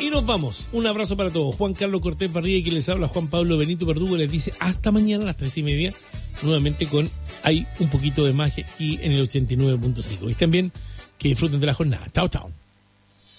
y nos vamos. Un abrazo para todos. Juan Carlos Cortés Barriga, que les habla Juan Pablo Benito Verdugo, les dice hasta mañana a las 3:30, nuevamente con Hay un poquito de magia aquí en el 89.5. Y estén bien, que disfruten de la jornada. Chao, chao.